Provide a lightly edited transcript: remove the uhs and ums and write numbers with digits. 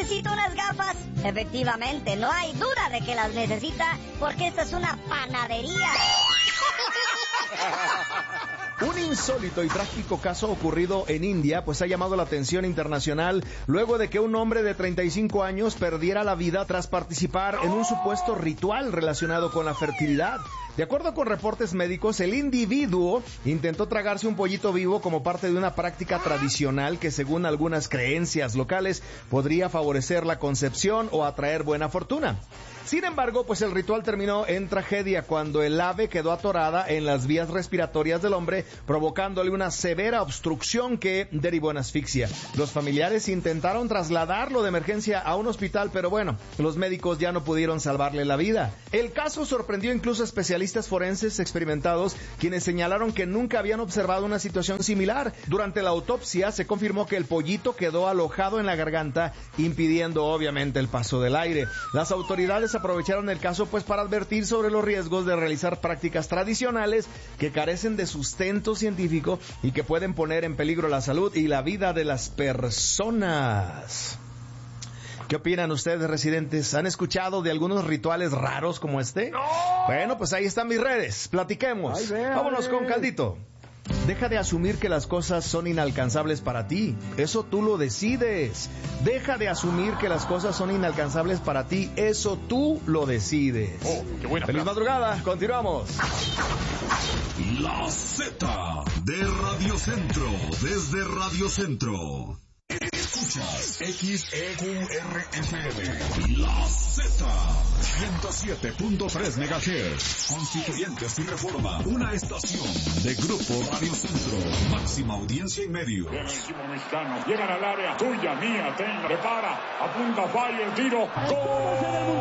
necesito unas gafas. Efectivamente, no hay duda de que las necesita, porque esta es una panadería. Un insólito y trágico caso ocurrido en India, pues ha llamado la atención internacional luego de que un hombre de 35 años perdiera la vida tras participar en un supuesto ritual relacionado con la fertilidad. De acuerdo con reportes médicos, el individuo intentó tragarse un pollito vivo como parte de una práctica tradicional que, según algunas creencias locales, podría favorecer la concepción o atraer buena fortuna. Sin embargo, pues el ritual terminó en tragedia cuando el ave quedó atorada en las vías respiratorias del hombre, provocándole una severa obstrucción que derivó en asfixia. Los familiares intentaron trasladarlo de emergencia a un hospital, pero bueno, los médicos ya no pudieron salvarle la vida. El caso sorprendió incluso a especialistas forenses experimentados, quienes señalaron que nunca habían observado una situación similar. Durante la autopsia se confirmó que el pollito quedó alojado en la garganta, impidiendo obviamente el paso del aire. Las autoridades aprovecharon el caso pues para advertir sobre los riesgos de realizar prácticas tradicionales que carecen de sustento científico y que pueden poner en peligro la salud y la vida de las personas. ¿Qué opinan ustedes, residentes? ¿Han escuchado de algunos rituales raros como este? ¡No! Bueno, pues ahí están mis redes. Platiquemos. Vámonos con Caldito. Deja de asumir que las cosas son inalcanzables para ti. Eso tú lo decides. Deja de asumir que las cosas son inalcanzables para ti. Eso tú lo decides. Oh, qué buena. ¡Feliz madrugada! Continuamos. La Z de Radio Centro, desde Radio Centro. Escuchas XEQRFM, La Z, 107.3 MHz, Constituyentes y Reforma, una estación de Grupo Radio Centro, máxima audiencia y medio. Viene el equipo mexicano, llegan al área, tuya, mía, tenga, prepara, apunta, falla, el tiro, ¡gol!